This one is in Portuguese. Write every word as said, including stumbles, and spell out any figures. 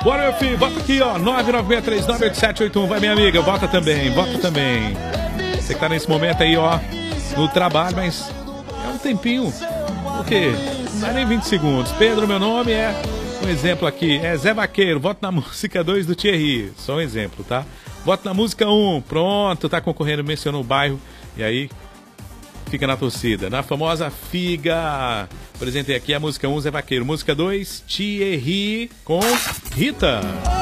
Bora, meu filho, bota aqui, ó, nove nove seis três nove oito sete oito um. Vai, minha amiga, bota também, bota também. Você que tá nesse momento aí, ó, no trabalho, mas é um tempinho. O quê? Não é nem vinte segundos. Pedro, meu nome é... Um exemplo aqui, é Zé Vaqueiro, voto na música dois do Thierry. Só um exemplo, tá? Voto na música um, pronto, tá concorrendo, mencionou o bairro. E aí, fica na torcida. Na famosa Figa. Apresentei aqui a música um, Zé Vaqueiro. Música dois, Thierry com Rita.